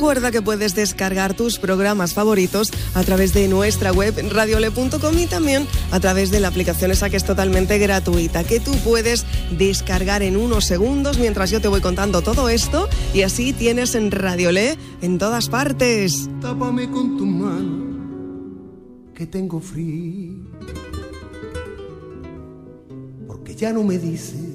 Recuerda que puedes descargar tus programas favoritos a través de nuestra web radiole.com y también a través de la aplicación esa que es totalmente gratuita, que tú puedes descargar en unos segundos mientras yo te voy contando todo esto, y así tienes en Radiolé en todas partes. Tápame con tu mano, que tengo frío, porque ya no me dices